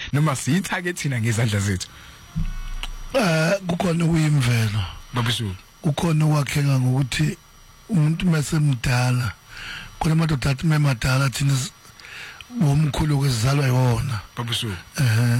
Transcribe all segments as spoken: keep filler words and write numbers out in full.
noma siyitake thina ngezandla zethu? Eh kukhona uyimvelo babisho kukhona wakhenga ngokuthi umuntu mesemdala khona amadoda athi memadala thina bomkhulu kwezalwa yona babisho eh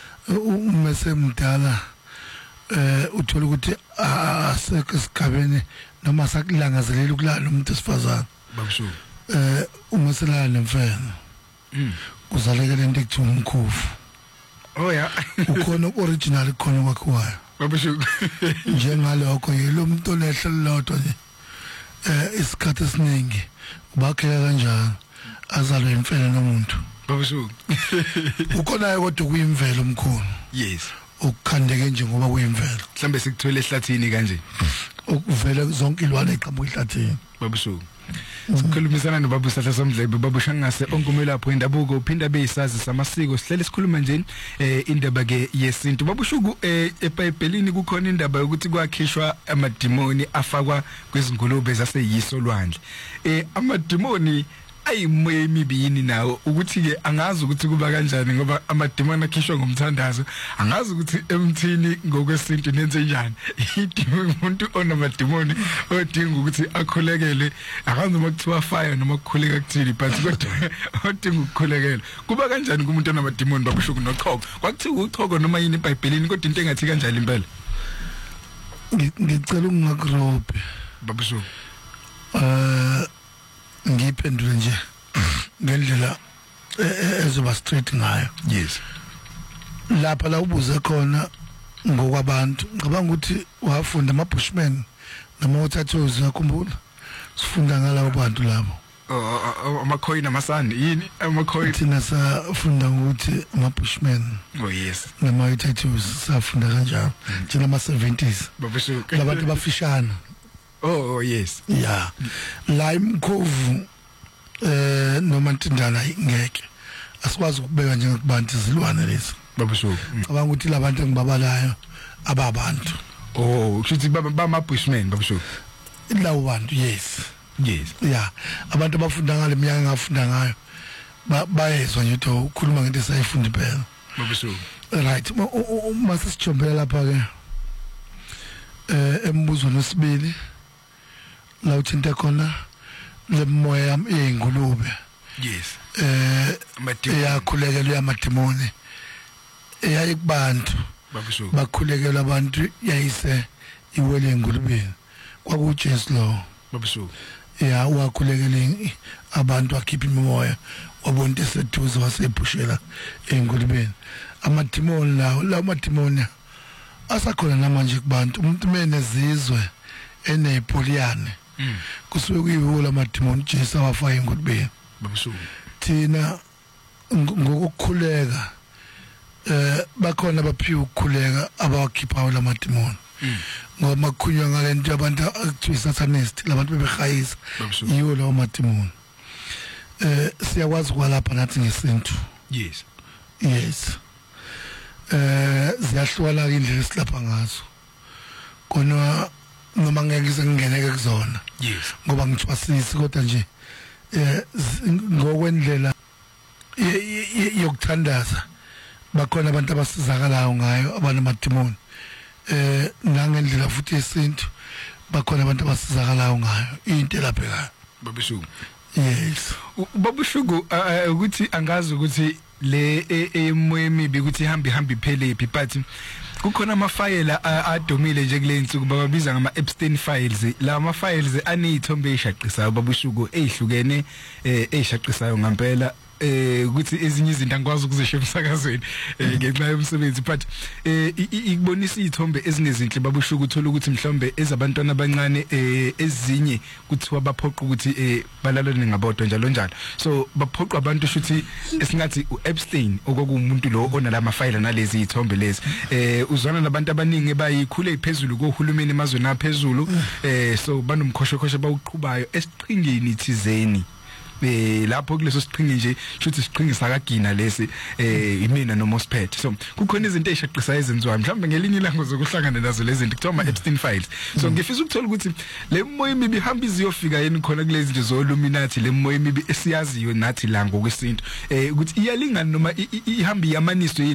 umesemdala eh uthola ukuthi asekho esigabeni noma sakulangazelela ukulala umuntu esifazana babisho eh uma selala nemfene mm kuzalekela into ekuthiwa umkhofu. Oh yeah ukhona original khona kwakhiwayo babisho njengalokho yilo muntu onehlelo lodwa nje eh isikhathi esiningi bakhela kanjani azalwe imfene nomuntu babisho ukhona kodwa kuyimvelo omkhulu. Yes ukukhandeke nje ngoba kuyimvelo mhlambe sikuthola ehlathini kanje ukuvela zonke ilwane eqhamuka ehlathini babisho sikhulumisana noBaba Sihla Somdlebe babusha ngase onkumelapho indabuko uphinda beyisazi samasiko sihlele sikhuluma nje eh indaba ke yesintu babushuku eh eBhayibhelini kukhona indaba yokuthi kwakhishwa amadimoni afakwa kwezingulube zaseyiso lwandle eh amadimoni ayimoya emibini nawo ukuthi ke angazi ukuthi kuba kanjani ngoba amadimoni akhishwa ngomthandazo angazi ukuthi emthini ngokwesintu nenze njani idimoni umuntu onamadimoni odinga ukuthi akhulekele akazi noma kuthiwa fire noma kukhuleka kuthini but kodwa odinga ukukhulekela kuba kanjani kumuntu onamadimoni babusho kunochoko kwakuthiwa uchoko noma yini eBhayibhelini kodwa into engathi kanjani impela ngicela ungakurobhe babusho eh ngiphendule nje ngendlela ezoba straight ngayo. Yes lapha la ubuze khona ngokwabantu ngicabanga ukuthi wafunda ama Bushmen noma uthathozi yakhumbula sifunda ngalawo bantu labo amakhoyini amasandi yini amakhoyini thina safunda ukuthi ama Bushmen. Oh yes noma uthathozi safunda kanjalo thina ama seventies babisho labantu bafishana. Oh, oh yes yeah la imkhovu eh noma intindana ngeke asikwazi ukubeka njengokubantu izilwane lezi babisho cabanga ukuthi labantu engibabalayo ababantu. Oh kushuthi bama Bushmen babisho lawo bantu. Yes yes yeah abantu abafunda ngale minyaka ngafunda ngayo bayezwa nje ukuthi ukhuluma ngento esayifunda phela babisho right mase sijombela lapha ke eh embuzo nesibili la uthinta khona lemoya yengulube. Yes eh amadimoni yakhulekela yamadimoni eyayikubantu babisho bakhulekela abantu yayise iwele engulubeni kwakuJesu lo babisho ya wakhulekela abantu akhipha imimoya wabonke eseduze wasephushela engulubeni amadimoni lawo la amadimoni asakhona namanje kubantu umuntu menezizwe enepoliyane kusuke kuyiwola amadimoni Jesu awafaka engulubeni babisho thina ngokukhuleka eh bakhona baphiwa ukukhuleka abawakhiphayo lamadimoni ngoba makhunywa ngalento abantu akuthiwa satanist labantu bebehayisa yiwo lawo madimoni. eh siyakwazi kwalapha nathi ngesintu. Yes yes eh ziyahlwala indlela esilapha ngazo kona noma ngeke izengeneke kuzona. Yes ngoba ngithwasisi kodwa nje eh ngokwendlela yokuthandaza bakhona abantu abasizakalayo ngayo abanamadimoni eh nangendlela futhi yesintu bakhona abantu abasizakalayo ngayo into elaphekayo babisho. Yes babushuku ukuthi angazi ukuthi le emoya emibi ukuthi ihambe ihambe iphelepi but kukhona ama-file adomile nje kule nsuku bababiza ngama-Epstein files. La ma-files aneyithombe eyishaqisayo babushuku eyihlukene eyishaqisayo ngampela eh ukuthi ezinye izinto angikwazi ukuzisho emsakazweni ngenxa yomsebenzi but eh ikubonisa izithombe ezinezinhle babushuka uthola ukuthi mhlombe ezabantwana abancane eh ezinye kuthiwa baphoqa ukuthi eh balalane ngabodwa njalo njalo so baphoqa abantu shuthi esingathi uEpstein okuwumuntu lo onala mafile nalezi izithombe lezi eh uzwana nabantu abaningi bayikhule iphezulu kohulumeni emazweni aphezulu eh so banomkhoshokhosho bawuqhubayo esiqhingini thizeni eh lapho kuleso siqhingi nje shuthi siqhingi sakagina lesi eh imina noMospet so kukhona izinto ezishaqisayo ezenziwayo mhlawumbe ngelinye ilanga zokuhlangana nazo lezi zinto kuthiwa ama Epstein files so ngifisa ukuthola ukuthi le moya imibi ihamba iziyofika yini khona kulezi zinto zoLuminati le moya imibi esiyaziyo nathi la ngokwesintu eh ukuthi iyalingana noma ihamba iyamaniswe